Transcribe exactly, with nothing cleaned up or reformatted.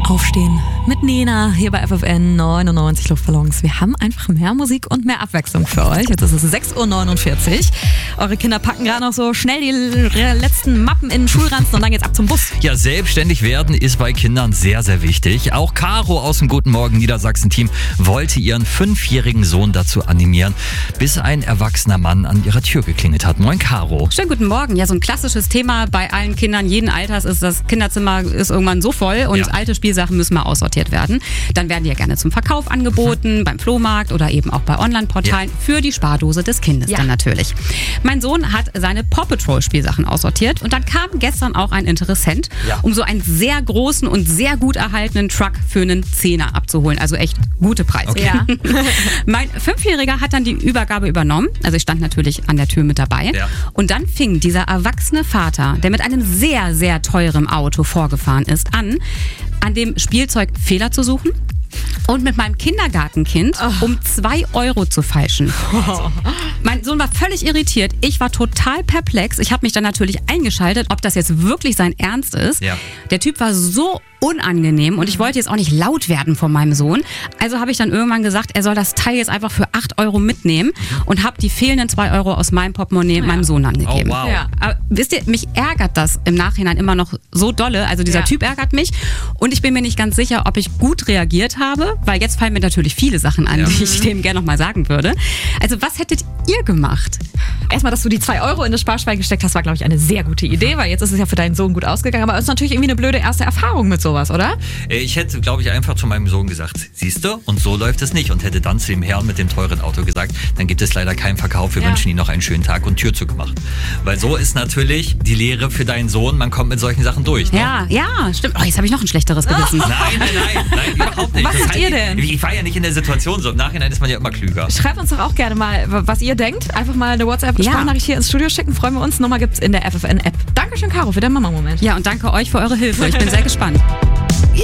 Aufstehen mit Nena hier bei F F N neunundneunzig Luftballons. Wir haben einfach mehr Musik und mehr Abwechslung für euch. Jetzt ist es sechs Uhr neunundvierzig. Eure Kinder packen gerade noch so schnell die letzten Mappen in den Schulranzen und dann geht's ab zum Bus. Ja, selbstständig werden ist bei Kindern sehr, sehr wichtig. Auch Caro aus dem Guten Morgen Niedersachsen-Team wollte ihren fünfjährigen Sohn dazu animieren, bis ein erwachsener Mann an ihrer Tür geklingelt hat. Moin, Caro. Schönen guten Morgen. Ja, so ein klassisches Thema bei allen Kindern jeden Alters ist, das Kinderzimmer ist irgendwann so voll und ja. alte Spielsachen müssen mal aussortiert werden. Dann werden die ja gerne zum Verkauf angeboten, hm. beim Flohmarkt oder eben auch bei Online-Portalen ja. für die Spardose des Kindes ja. dann natürlich. Mein Sohn hat seine Paw Patrol Spielsachen aussortiert und dann kam gestern auch ein Interessent, ja. um so einen sehr großen und sehr gut erhaltenen Truck für einen Zehner abzuholen. Also echt gute Preise. Okay. Ja. Mein Fünfjähriger hat dann die Übergabe übernommen. Also ich stand natürlich an der Tür mit dabei. Ja. Und dann fing dieser erwachsene Vater, der mit einem sehr, sehr teuren Auto vorgefahren ist, an, an dem Spielzeug Fehler zu suchen und mit meinem Kindergartenkind oh. um zwei Euro zu feilschen. Oh. Mein Sohn war völlig irritiert. Ich war total perplex. Ich habe mich dann natürlich eingeschaltet, ob das jetzt wirklich sein Ernst ist. Ja. Der Typ war so unangenehm und ich wollte jetzt auch nicht laut werden von meinem Sohn. Also habe ich dann irgendwann gesagt, er soll das Teil jetzt einfach für acht Euro mitnehmen und habe die fehlenden zwei Euro aus meinem Portemonnaie ja. meinem Sohn angegeben. Oh, wow. Ja. Aber wisst ihr, mich ärgert das im Nachhinein immer noch so dolle. Also dieser ja. Typ ärgert mich und ich bin mir nicht ganz sicher, ob ich gut reagiert habe, weil jetzt fallen mir natürlich viele Sachen an, ja. die ich dem gerne nochmal sagen würde. Also was hättet ihr gemacht? Erstmal, dass du die zwei Euro in das Sparschwein gesteckt hast, war, glaube ich, eine sehr gute Idee, weil jetzt ist es ja für deinen Sohn gut ausgegangen. Aber es ist natürlich irgendwie eine blöde erste Erfahrung mit sowas, oder? Ich hätte, glaube ich, einfach zu meinem Sohn gesagt, siehst du, und so läuft es nicht. Und hätte dann zu dem Herrn mit dem teuren Auto gesagt, dann gibt es leider keinen Verkauf. Wir ja. wünschen Ihnen noch einen schönen Tag und Tür zugemacht. Weil so ist natürlich die Lehre für deinen Sohn, man kommt mit solchen Sachen durch. Ne? Ja, ja, stimmt. Oh, jetzt habe ich noch ein schlechteres Gewissen. Nein, nein, nein, nein, überhaupt nicht. Was das habt heißt, ihr denn? Ich, ich war ja nicht in der Situation so. Im Nachhinein ist man ja immer klüger. Schreibt uns doch auch gerne mal, was ihr denkt. Einfach mal eine WhatsApp-Sprachnachricht ja. hier ins Studio schicken. Freuen wir uns. Nummer gibt's in der F F N-App. Dankeschön, Caro, für den Mama-Moment. Ja, und danke euch für eure Hilfe. Ich bin sehr gespannt.